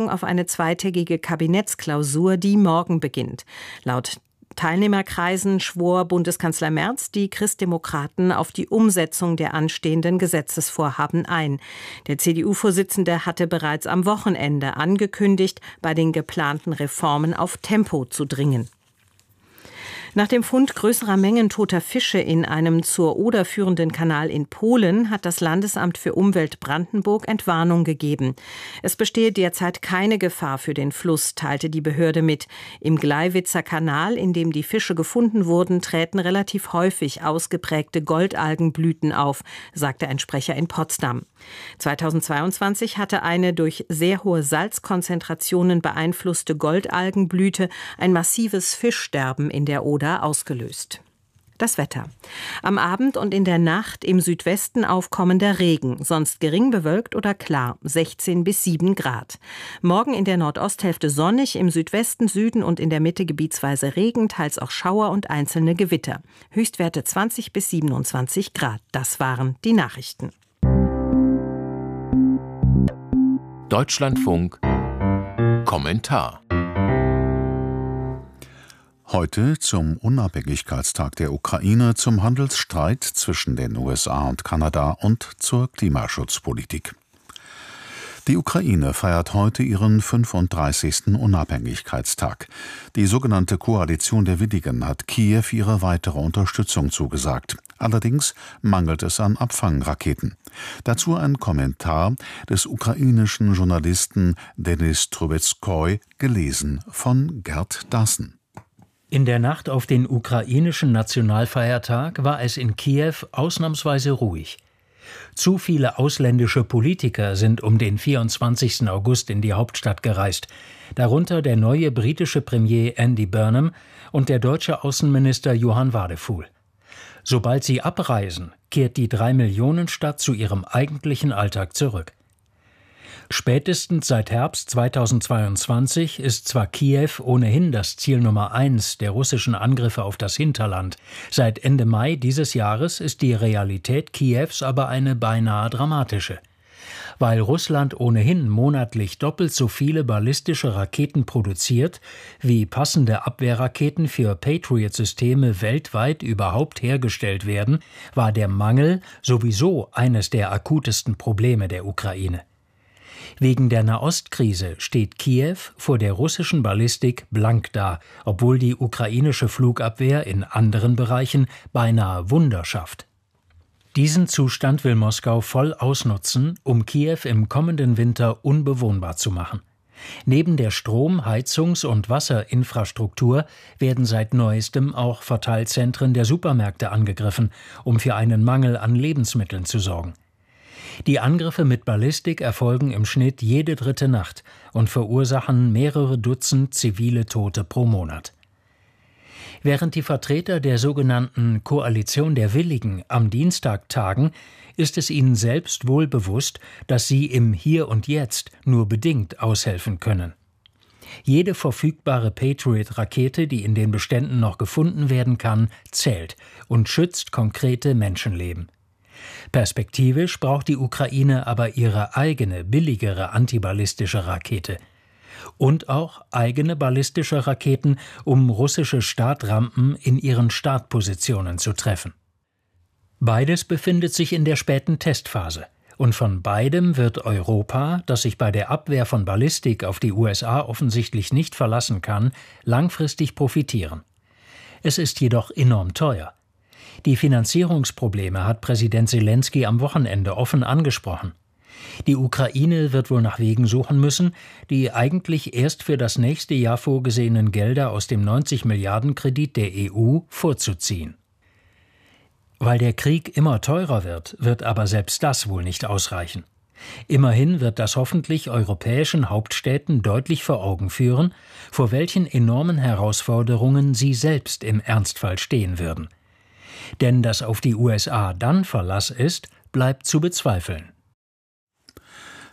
auf eine zweitägige Kabinettsklausur, die morgen beginnt. Laut Teilnehmerkreisen schwor Bundeskanzler Merz die Christdemokraten auf die Umsetzung der anstehenden Gesetzesvorhaben ein. Der CDU-Vorsitzende hatte bereits am Wochenende angekündigt, bei den geplanten Reformen auf Tempo zu dringen. Nach dem Fund größerer Mengen toter Fische in einem zur Oder führenden Kanal in Polen hat das Landesamt für Umwelt Brandenburg Entwarnung gegeben. Es bestehe derzeit keine Gefahr für den Fluss, teilte die Behörde mit. Im Gleiwitzer Kanal, in dem die Fische gefunden wurden, treten relativ häufig ausgeprägte Goldalgenblüten auf, sagte ein Sprecher in Potsdam. 2022 hatte eine durch sehr hohe Salzkonzentrationen beeinflusste Goldalgenblüte ein massives Fischsterben in der Oder ausgelöst. Das Wetter. Am Abend und in der Nacht im Südwesten aufkommender Regen, sonst gering bewölkt oder klar, 16 bis 7 Grad. Morgen in der Nordosthälfte sonnig, im Südwesten, Süden und in der Mitte gebietsweise Regen, teils auch Schauer und einzelne Gewitter. Höchstwerte 20 bis 27 Grad. Das waren die Nachrichten. Deutschlandfunk Kommentar. Heute zum Unabhängigkeitstag der Ukraine, zum Handelsstreit zwischen den USA und Kanada und zur Klimaschutzpolitik. Die Ukraine feiert heute ihren 35. Unabhängigkeitstag. Die sogenannte Koalition der Willigen hat Kiew ihre weitere Unterstützung zugesagt. Allerdings mangelt es an Abfangraketen. Dazu ein Kommentar des ukrainischen Journalisten Denis Trubetskoy, gelesen von Gerd Dassen. In der Nacht auf den ukrainischen Nationalfeiertag war es in Kiew ausnahmsweise ruhig. Zu viele ausländische Politiker sind um den 24. August in die Hauptstadt gereist, darunter der neue britische Premier Andy Burnham und der deutsche Außenminister Johann Wadefuhl. Sobald sie abreisen, kehrt die 3-Millionen-Stadt zu ihrem eigentlichen Alltag zurück. Spätestens seit Herbst 2022 ist zwar Kiew ohnehin das Ziel Nummer 1 der russischen Angriffe auf das Hinterland. Seit Ende Mai dieses Jahres ist die Realität Kiews aber eine beinahe dramatische. Weil Russland ohnehin monatlich doppelt so viele ballistische Raketen produziert, wie passende Abwehrraketen für Patriot-Systeme weltweit überhaupt hergestellt werden, war der Mangel sowieso eines der akutesten Probleme der Ukraine. Wegen der Nahostkrise steht Kiew vor der russischen Ballistik blank da, obwohl die ukrainische Flugabwehr in anderen Bereichen beinahe Wunder schafft. Diesen Zustand will Moskau voll ausnutzen, um Kiew im kommenden Winter unbewohnbar zu machen. Neben der Strom-, Heizungs- und Wasserinfrastruktur werden seit neuestem auch Verteilzentren der Supermärkte angegriffen, um für einen Mangel an Lebensmitteln zu sorgen. Die Angriffe mit Ballistik erfolgen im Schnitt jede 3. Nacht und verursachen mehrere Dutzend zivile Tote pro Monat. Während die Vertreter der sogenannten Koalition der Willigen am Dienstag tagen, ist es ihnen selbst wohl bewusst, dass sie im Hier und Jetzt nur bedingt aushelfen können. Jede verfügbare Patriot-Rakete, die in den Beständen noch gefunden werden kann, zählt und schützt konkrete Menschenleben. Perspektivisch braucht die Ukraine aber ihre eigene, billigere antiballistische Rakete. Und auch eigene ballistische Raketen, um russische Startrampen in ihren Startpositionen zu treffen. Beides befindet sich in der späten Testphase. Und von beidem wird Europa, das sich bei der Abwehr von Ballistik auf die USA offensichtlich nicht verlassen kann, langfristig profitieren. Es ist jedoch enorm teuer. Die Finanzierungsprobleme hat Präsident Selenskyj am Wochenende offen angesprochen. Die Ukraine wird wohl nach Wegen suchen müssen, die eigentlich erst für das nächste Jahr vorgesehenen Gelder aus dem 90-Milliarden-Kredit der EU vorzuziehen. Weil der Krieg immer teurer wird aber selbst das wohl nicht ausreichen. Immerhin wird das hoffentlich europäischen Hauptstädten deutlich vor Augen führen, vor welchen enormen Herausforderungen sie selbst im Ernstfall stehen würden. Denn dass auf die USA dann Verlass ist, bleibt zu bezweifeln.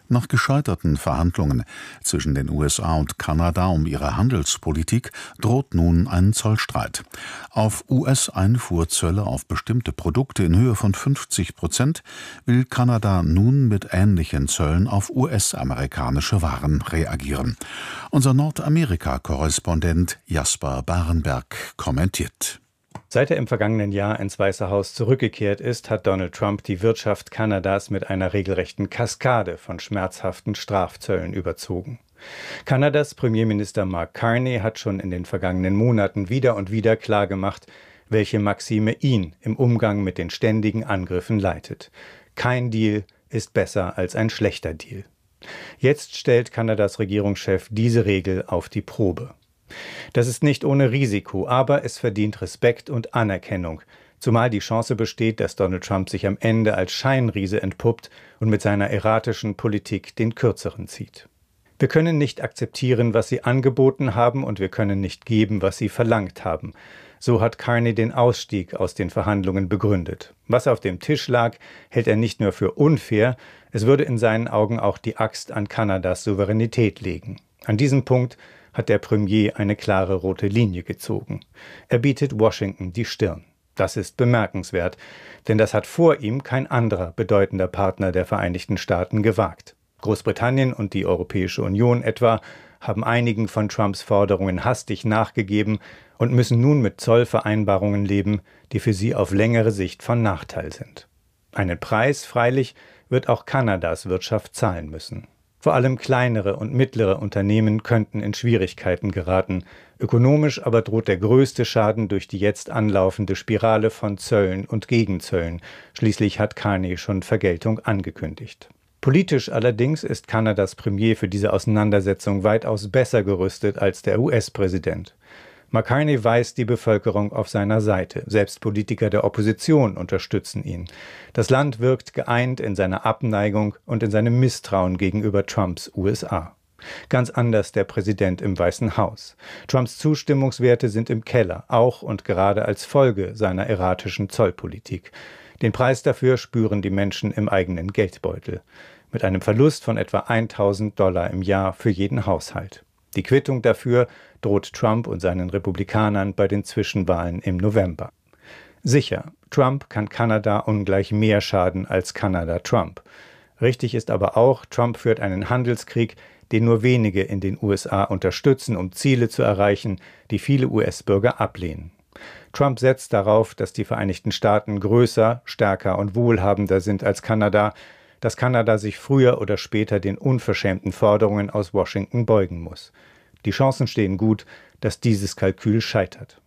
Nach gescheiterten Verhandlungen zwischen den USA und Kanada um ihre Handelspolitik droht nun ein Zollstreit. Auf US-Einfuhrzölle auf bestimmte Produkte in Höhe von 50% will Kanada nun mit ähnlichen Zöllen auf US-amerikanische Waren reagieren. Unser Nordamerika-Korrespondent Jasper Barenberg kommentiert. Seit er im vergangenen Jahr ins Weiße Haus zurückgekehrt ist, hat Donald Trump die Wirtschaft Kanadas mit einer regelrechten Kaskade von schmerzhaften Strafzöllen überzogen. Kanadas Premierminister Mark Carney hat schon in den vergangenen Monaten wieder und wieder klargemacht, welche Maxime ihn im Umgang mit den ständigen Angriffen leitet. Kein Deal ist besser als ein schlechter Deal. Jetzt stellt Kanadas Regierungschef diese Regel auf die Probe. Das ist nicht ohne Risiko, aber es verdient Respekt und Anerkennung, zumal die Chance besteht, dass Donald Trump sich am Ende als Scheinriese entpuppt und mit seiner erratischen Politik den Kürzeren zieht. Wir können nicht akzeptieren, was sie angeboten haben, und wir können nicht geben, was sie verlangt haben. So hat Carney den Ausstieg aus den Verhandlungen begründet. Was auf dem Tisch lag, hält er nicht nur für unfair, es würde in seinen Augen auch die Axt an Kanadas Souveränität legen. An diesem Punkt hat der Premier eine klare rote Linie gezogen. Er bietet Washington die Stirn. Das ist bemerkenswert, denn das hat vor ihm kein anderer bedeutender Partner der Vereinigten Staaten gewagt. Großbritannien und die Europäische Union etwa haben einigen von Trumps Forderungen hastig nachgegeben und müssen nun mit Zollvereinbarungen leben, die für sie auf längere Sicht von Nachteil sind. Einen Preis, freilich, wird auch Kanadas Wirtschaft zahlen müssen. Vor allem kleinere und mittlere Unternehmen könnten in Schwierigkeiten geraten. Ökonomisch aber droht der größte Schaden durch die jetzt anlaufende Spirale von Zöllen und Gegenzöllen. Schließlich hat Carney schon Vergeltung angekündigt. Politisch allerdings ist Kanadas Premier für diese Auseinandersetzung weitaus besser gerüstet als der US-Präsident. Mark Carney weiß die Bevölkerung auf seiner Seite. Selbst Politiker der Opposition unterstützen ihn. Das Land wirkt geeint in seiner Abneigung und in seinem Misstrauen gegenüber Trumps USA. Ganz anders der Präsident im Weißen Haus. Trumps Zustimmungswerte sind im Keller, auch und gerade als Folge seiner erratischen Zollpolitik. Den Preis dafür spüren die Menschen im eigenen Geldbeutel. Mit einem Verlust von etwa $1.000 im Jahr für jeden Haushalt. Die Quittung dafür droht Trump und seinen Republikanern bei den Zwischenwahlen im November. Sicher, Trump kann Kanada ungleich mehr schaden als Kanada Trump. Richtig ist aber auch, Trump führt einen Handelskrieg, den nur wenige in den USA unterstützen, um Ziele zu erreichen, die viele US-Bürger ablehnen. Trump setzt darauf, dass die Vereinigten Staaten größer, stärker und wohlhabender sind als Kanada, dass Kanada sich früher oder später den unverschämten Forderungen aus Washington beugen muss. Die Chancen stehen gut, dass dieses Kalkül scheitert.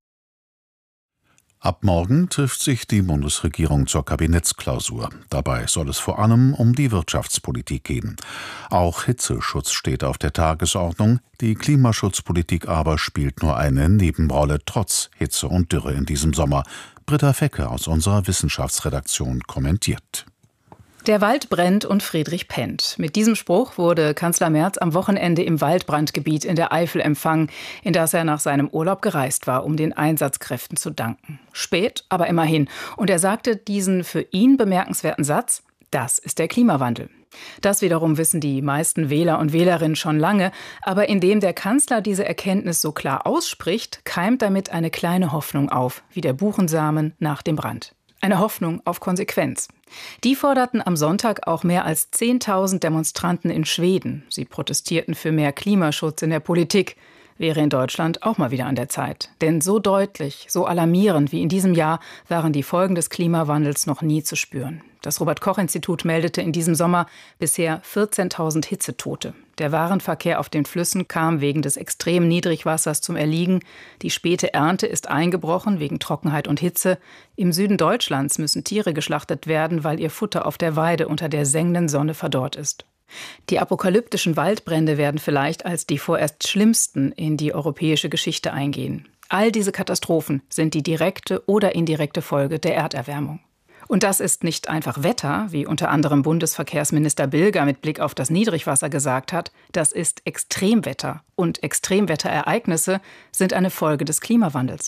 Ab morgen trifft sich die Bundesregierung zur Kabinettsklausur. Dabei soll es vor allem um die Wirtschaftspolitik gehen. Auch Hitzeschutz steht auf der Tagesordnung. Die Klimaschutzpolitik aber spielt nur eine Nebenrolle, trotz Hitze und Dürre in diesem Sommer. Britta Fecke aus unserer Wissenschaftsredaktion kommentiert. Der Wald brennt und Friedrich pennt. Mit diesem Spruch wurde Kanzler Merz am Wochenende im Waldbrandgebiet in der Eifel empfangen, in das er nach seinem Urlaub gereist war, um den Einsatzkräften zu danken. Spät, aber immerhin. Und er sagte diesen für ihn bemerkenswerten Satz: Das ist der Klimawandel. Das wiederum wissen die meisten Wähler und Wählerinnen schon lange. Aber indem der Kanzler diese Erkenntnis so klar ausspricht, keimt damit eine kleine Hoffnung auf, wie der Buchensamen nach dem Brand. Eine Hoffnung auf Konsequenz. Die forderten am Sonntag auch mehr als 10.000 Demonstranten in Schweden. Sie protestierten für mehr Klimaschutz in der Politik. Wäre in Deutschland auch mal wieder an der Zeit. Denn so deutlich, so alarmierend wie in diesem Jahr waren die Folgen des Klimawandels noch nie zu spüren. Das Robert-Koch-Institut meldete in diesem Sommer bisher 14.000 Hitzetote. Der Warenverkehr auf den Flüssen kam wegen des extremen Niedrigwassers zum Erliegen. Die späte Ernte ist eingebrochen wegen Trockenheit und Hitze. Im Süden Deutschlands müssen Tiere geschlachtet werden, weil ihr Futter auf der Weide unter der sengenden Sonne verdorrt ist. Die apokalyptischen Waldbrände werden vielleicht als die vorerst schlimmsten in die europäische Geschichte eingehen. All diese Katastrophen sind die direkte oder indirekte Folge der Erderwärmung. Und das ist nicht einfach Wetter, wie unter anderem Bundesverkehrsminister Bilger mit Blick auf das Niedrigwasser gesagt hat. Das ist Extremwetter. Und Extremwetterereignisse sind eine Folge des Klimawandels.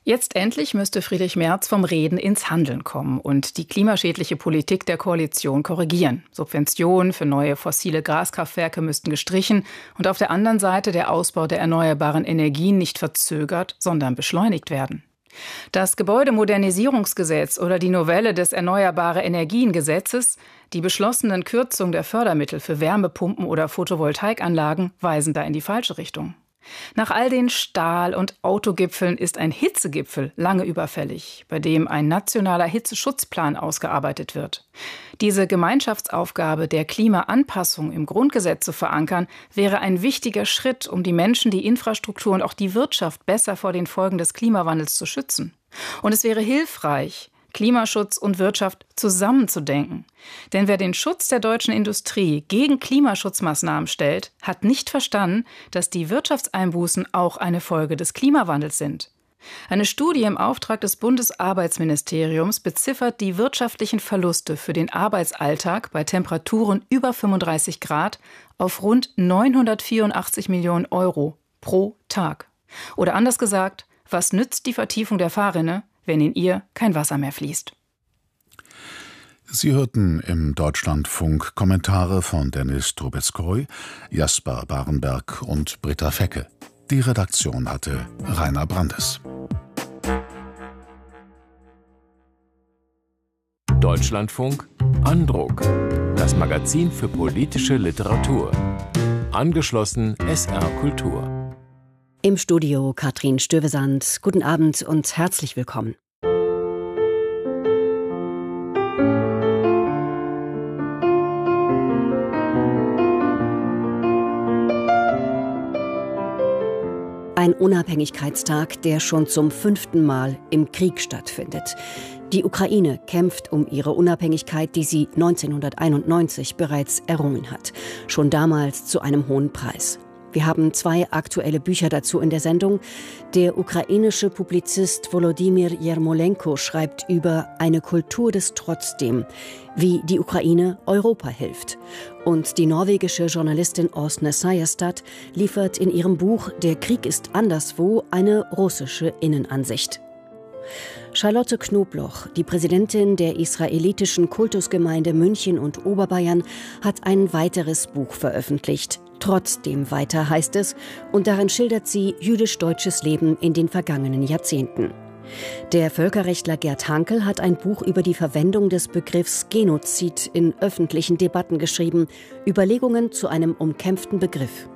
Jetzt endlich müsste Friedrich Merz vom Reden ins Handeln kommen und die klimaschädliche Politik der Koalition korrigieren. Subventionen für neue fossile Gaskraftwerke müssten gestrichen und auf der anderen Seite der Ausbau der erneuerbaren Energien nicht verzögert, sondern beschleunigt werden. Das Gebäudemodernisierungsgesetz oder die Novelle des Erneuerbare-Energien-Gesetzes, die beschlossenen Kürzungen der Fördermittel für Wärmepumpen oder Photovoltaikanlagen weisen da in die falsche Richtung. Nach all den Stahl- und Autogipfeln ist ein Hitzegipfel lange überfällig, bei dem ein nationaler Hitzeschutzplan ausgearbeitet wird. Diese Gemeinschaftsaufgabe der Klimaanpassung im Grundgesetz zu verankern, wäre ein wichtiger Schritt, um die Menschen, die Infrastruktur und auch die Wirtschaft besser vor den Folgen des Klimawandels zu schützen. Und es wäre hilfreich, Klimaschutz und Wirtschaft zusammenzudenken. Denn wer den Schutz der deutschen Industrie gegen Klimaschutzmaßnahmen stellt, hat nicht verstanden, dass die Wirtschaftseinbußen auch eine Folge des Klimawandels sind. Eine Studie im Auftrag des Bundesarbeitsministeriums beziffert die wirtschaftlichen Verluste für den Arbeitsalltag bei Temperaturen über 35 Grad auf rund 984 Millionen Euro pro Tag. Oder anders gesagt, was nützt die Vertiefung der Fahrrinne, wenn in ihr kein Wasser mehr fließt? Sie hörten im Deutschlandfunk Kommentare von Dennis Trubetskoy, Jasper Barenberg und Britta Fecke. Die Redaktion hatte Rainer Brandes. Deutschlandfunk Andruck. Das Magazin für politische Literatur. Angeschlossen SR Kultur. Im Studio Katrin Stövesand. Guten Abend und herzlich willkommen. Ein Unabhängigkeitstag, der schon zum 5. Mal im Krieg stattfindet. Die Ukraine kämpft um ihre Unabhängigkeit, die sie 1991 bereits errungen hat. Schon damals zu einem hohen Preis. Wir haben 2 aktuelle Bücher dazu in der Sendung. Der ukrainische Publizist Volodymyr Jermolenko schreibt über eine Kultur des Trotzdem, wie die Ukraine Europa hilft. Und die norwegische Journalistin Åsne Seierstad liefert in ihrem Buch Der Krieg ist anderswo eine russische Innenansicht. Charlotte Knobloch, die Präsidentin der israelitischen Kultusgemeinde München und Oberbayern, hat ein weiteres Buch veröffentlicht. Trotzdem weiter heißt es, und darin schildert sie jüdisch-deutsches Leben in den vergangenen Jahrzehnten. Der Völkerrechtler Gerd Hankel hat ein Buch über die Verwendung des Begriffs Genozid in öffentlichen Debatten geschrieben, Überlegungen zu einem umkämpften Begriff.